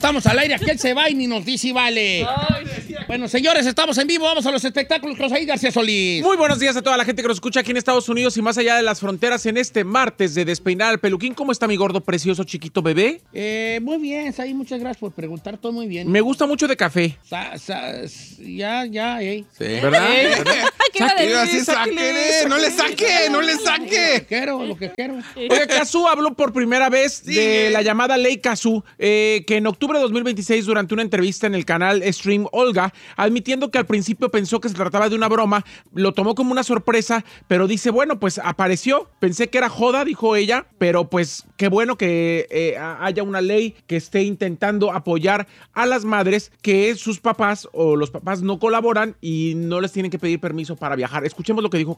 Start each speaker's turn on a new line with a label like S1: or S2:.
S1: estamos al aire, aquel se va y ni nos dice y vale. Bueno, señores, estamos en vivo, vamos a los espectáculos. José García Solís.
S2: Muy buenos días a toda la gente que nos escucha aquí en Estados Unidos y más allá de las fronteras en este martes de Despeinar al Peluquín. ¿Cómo está mi gordo, precioso, chiquito bebé?
S1: Muy bien, Saí, muchas gracias por preguntar, todo muy bien.
S2: Me gusta mucho de café.
S1: Ya,
S2: Sí. ¿Verdad?
S3: No le saque.
S1: Lo que quiero.
S2: Oye, Cazzu habló por primera vez de la llamada Ley Cazzu, que en octubre de 2026, durante una entrevista en el canal Stream Olga, admitiendo que al principio pensó que se trataba de una broma, lo tomó como una sorpresa, pero dice, bueno, pues apareció, pensé que era joda, dijo ella, pero pues qué bueno que haya una ley que esté intentando apoyar a las madres que sus papás o los papás no colaboran y no les tienen que pedir permiso para viajar. Escuchemos lo que dijo